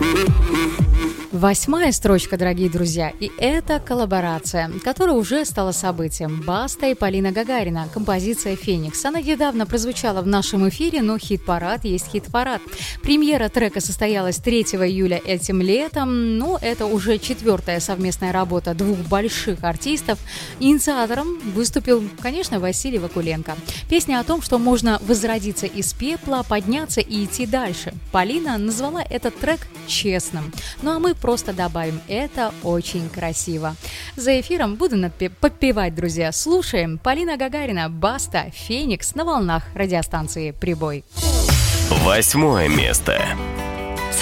8-я строчка, дорогие друзья, и это коллаборация, которая уже стала событием. Баста и Полина Гагарина, композиция «Феникс». Она недавно прозвучала в нашем эфире, но хит-парад есть хит-парад. Премьера трека состоялась 3 июля этим летом, но это уже 4-я совместная работа двух больших артистов. Инициатором выступил, конечно, Василий Вакуленко. Песня о том, что можно возродиться из пепла, подняться и идти дальше. Полина назвала этот трек честным. Ну а мы просто добавим, это очень красиво. За эфиром буду подпевать, друзья. Слушаем Полина Гагарина, Баста, «Феникс» на волнах радиостанции «Прибой». 8-е место.